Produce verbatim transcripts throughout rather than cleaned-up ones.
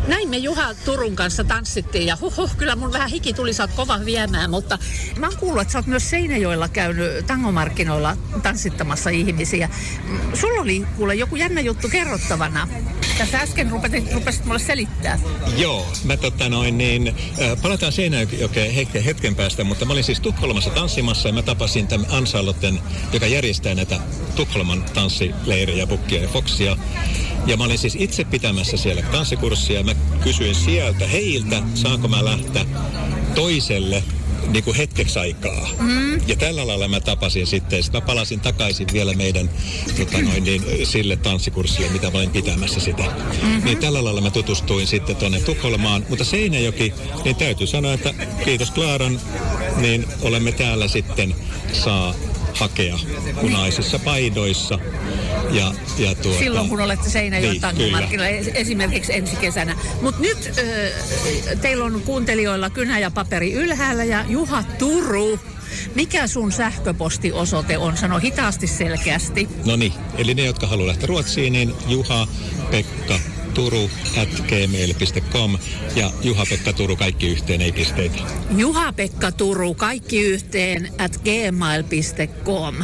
näin me Juha Turun kanssa tanssittiin ja huh, huh kyllä mun vähän hiki tuli, sä oot kova viemään, mutta mä oon kuullut, että sä oot myös Seinäjoella käynyt tangomarkkinoilla tanssittamassa ihmisiä. Sulla oli kuule joku jännä juttu kerrottavana. Tässä äsken rupesit, rupesit mulle selittää. Joo, mä tota noin niin, äh, palataan Seinäjokeen hetken, hetken päästä, mutta mä olin siis Tukholmassa tanssimassa ja mä tapasin tämän Ansalotten, joka järjestää näitä Tukholman tanssileirejä, Bukkia ja Foxia. Ja mä olin siis itse pitämässä siellä tanssikurssia ja mä kysyin sieltä heiltä, saanko mä lähteä toiselle niin kuin hetkeksi aikaa. Mm. Ja tällä lailla mä tapasin sitten, sitten mä palasin takaisin vielä meidän tota noin, niin, sille tanssikurssille, mitä mä olin pitämässä sitä. Mm-hmm. Niin tällä lailla mä tutustuin sitten tuonne Tukholmaan, mutta Seinäjoki, niin täytyy sanoa, että kiitos Klaaran, niin olemme täällä sitten saa hakea punaisissa paidoissa. Ja, ja tuota, silloin kun olette Seinäjoen niin, tangomarkkinoilla esimerkiksi ensi kesänä. Mutta nyt äh, teillä on kuuntelijoilla kynä ja paperi ylhäällä ja Juha Turu. Mikä sun sähköpostiosoite on? Sano hitaasti selkeästi. No niin, eli ne, jotka haluaa lähteä Ruotsiin, niin Juha Pekka Turu at gmail piste com ja Juha-Pekka Turu kaikki yhteen, ei pisteitä. Juha-Pekka Turu kaikki yhteen at gmail piste com.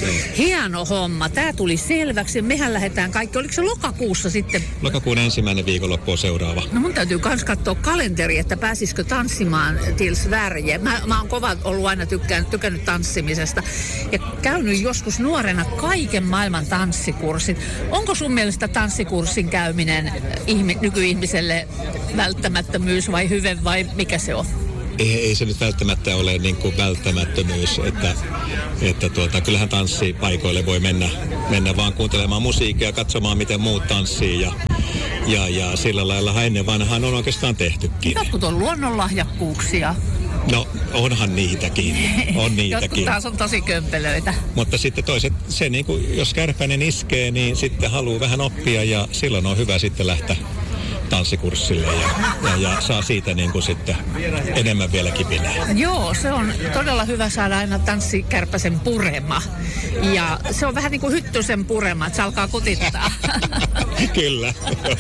Hieno homma. Tää tuli selväksi. Mehän lähdetään kaikki. Oliko se lokakuussa sitten? Lokakuun ensimmäinen viikonloppu on seuraava. No mun täytyy kans katsoa kalenteri, että pääsisikö tanssimaan till Sverige. Mä, mä oon kova ollut aina tykkään, tykännyt tanssimisesta. Ja käynyt joskus nuorena kaiken maailman tanssikurssit. Onko sun mielestä tanssikurssin käyminen ihmi, nykyihmiselle välttämättömyys vai hyve vai mikä se on? Ei, ei se nyt välttämättä ole niin kuin välttämättömyys, että, että tuota, kyllähän tanssipaikoille voi mennä, mennä vaan kuuntelemaan musiikkia, katsomaan miten muut tanssii ja, ja, ja sillä lailla ennen vanhaan on oikeastaan tehtykin. Jotkut on luonnonlahjakkuuksia. No onhan niitäkin, on niitäkin. Jotkut taas on tosi kömpelöitä. Mutta sitten toiset, se niin kuin, jos kärpänen iskee, niin sitten haluaa vähän oppia ja silloin on hyvä sitten lähteä tanssikurssille ja, ja, ja saa siitä niin kuin sitten enemmän vielä kipinää. Joo, se on todella hyvä saada aina tanssikärpäsen purema. Ja se on vähän niin kuin hyttysen purema, että se alkaa kutittaa. Kyllä.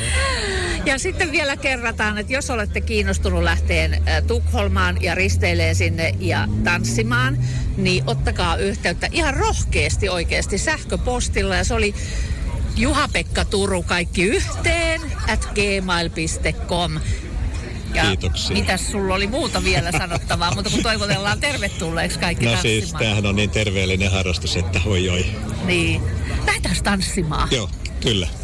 Ja sitten vielä kerrataan, että jos olette kiinnostunut lähteen Tukholmaan ja risteilee sinne ja tanssimaan, niin ottakaa yhteyttä ihan rohkeasti oikeasti sähköpostilla. Ja se oli Juha-Pekka Turu kaikki yhteen at gmail piste com. Ja kiitoksia. mitäs sulla oli muuta vielä sanottavaa, mutta kun toivotellaan tervetulleeksi kaikki no tanssimaan. No siis tämähän on niin terveellinen harrastus, että oi oi. Niin. Lähdetään tanssimaan. Joo, kyllä.